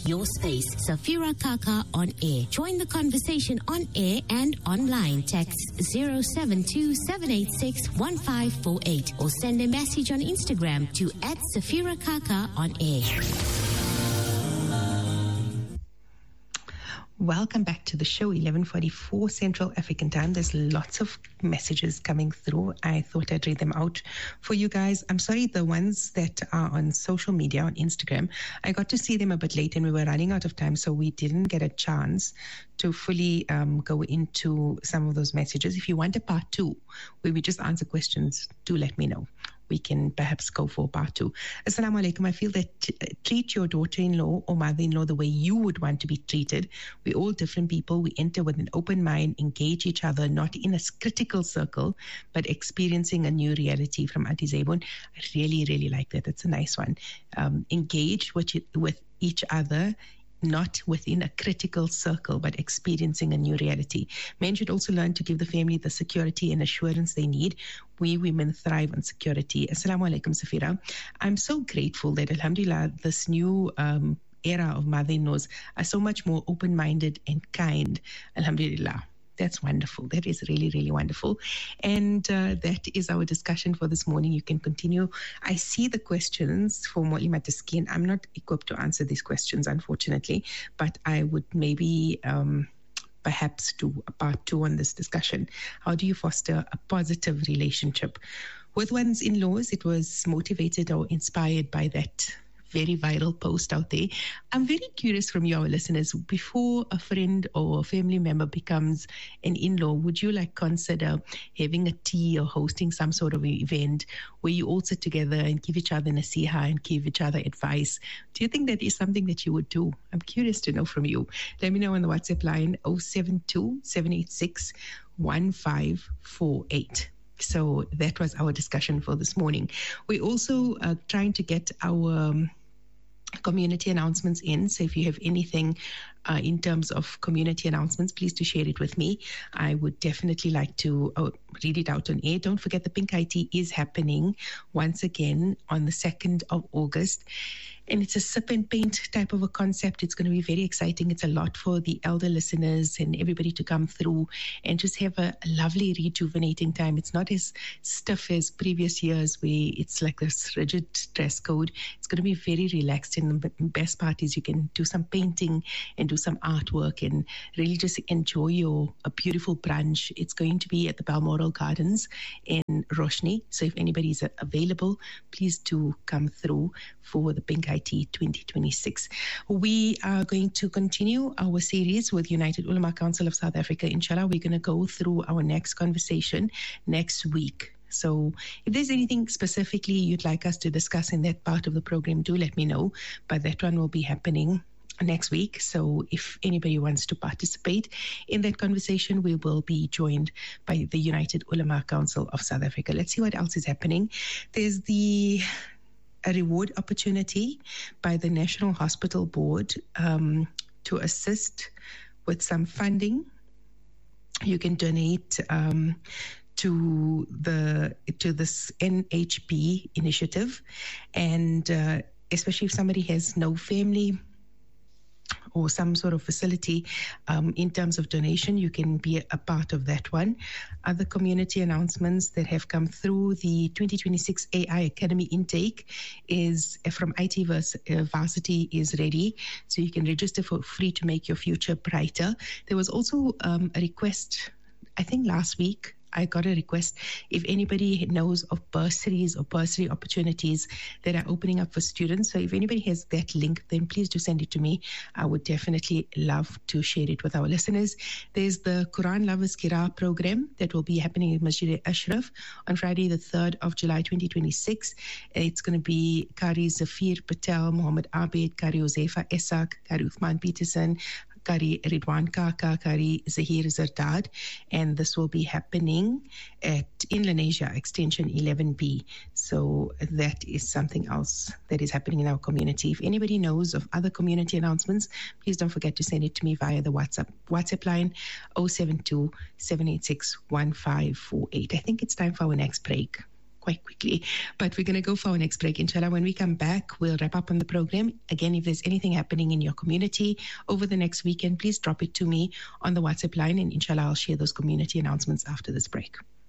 your space. Safira Kaka on air. Join the conversation on air and online. Text 072-786-1548 or send a message on Instagram to @Safira Kaka on air. Welcome back to the show, 11:44 Central African Time. There's lots of messages coming through. I thought I'd read them out for you guys. I'm sorry, the ones that are on social media, on Instagram, I got to see them a bit late and we were running out of time, so we didn't get a chance to fully go into some of those messages. If you want a part 2, where we just answer questions, do let me know. We can perhaps go for part 2. Assalamu alaikum. I feel that treat your daughter-in-law or mother-in-law the way you would want to be treated. We're all different people. We enter with an open mind, engage each other, not in a critical circle, but experiencing a new reality from Auntie Zabun. I really, really like that. That's a nice one. Engage with each other, not within a critical circle, but experiencing a new reality. Men should also learn to give the family the security and assurance they need. We women thrive on security. Assalamu alaikum, Safira. I'm so grateful that, alhamdulillah, this new era of mother-in-laws are so much more open-minded and kind. Alhamdulillah. That's wonderful. That is really, really wonderful. And that is our discussion for this morning. You can continue. I see the questions for Mo'ima Taskin. I'm not equipped to answer these questions, unfortunately, but I would maybe perhaps do a part 2 on this discussion. How do you foster a positive relationship with one's in-laws? It was motivated or inspired by that very viral post out there. I'm very curious from you, our listeners, before a friend or a family member becomes an in-law, would you consider having a tea or hosting some sort of event where you all sit together and give each other nasiha and give each other advice? Do you think that is something that you would do? I'm curious to know from you. Let me know on the WhatsApp line 072-786-1548. So that was our discussion for this morning. We're also trying to get our community announcements in. So if you have anything in terms of community announcements, please do share it with me. I would definitely like to read it out on air. Don't forget the Pink IT is happening once again on the 2nd of August. And it's a sip and paint type of a concept. It's going to be very exciting. It's a lot for the elder listeners and everybody to come through and just have a lovely rejuvenating time. It's not as stiff as previous years where it's like this rigid dress code. It's going to be very relaxed. And the best part is you can do some painting and do some artwork and really just enjoy a beautiful brunch. It's going to be at the Balmoral Gardens in Roshni. So if anybody is available, please do come through for the Pink IT 2026. We are going to continue our series with United Ulama Council of South Africa. Inshallah, we're going to go through our next conversation next week. So if there's anything specifically you'd like us to discuss in that part of the program, do let me know. But that one will be happening next week. So if anybody wants to participate in that conversation, we will be joined by the United Ulama Council of South Africa. Let's see what else is happening. There's a reward opportunity by the National Hospital Board to assist with some funding. You can donate to this NHB initiative, and especially if somebody has no family or some sort of facility in terms of donation, you can be a part of that one. Other community announcements that have come through: the 2026 AI Academy intake is from IT Varsity is ready, so you can register for free to make your future brighter. There was also a request, I think last week, I got a request if anybody knows of bursaries or bursary opportunities that are opening up for students. So if anybody has that link, then please do send it to me. I would definitely love to share it with our listeners. There's the Quran Lovers Qira program that will be happening in Masjid Ashraf on Friday, the 3rd of July, 2026. It's going to be Qari Zafir Patel, Muhammad Abed, Qari Uzefa Esak, Qari Uthman Peterson, Qari Ridwan Kaka, Qari Zahir Zardad, and this will be happening in Lenasia, extension 11B. So that is something else that is happening in our community. If anybody knows of other community announcements, please don't forget to send it to me via the WhatsApp line 072-786-1548. I think it's time for our next break. quite quickly. But we're going to go for our next break, inshallah. When we come back, we'll wrap up on the program. Again, if there's anything happening in your community over the next weekend, please drop it to me on the WhatsApp line, and inshallah, I'll share those community announcements after this break.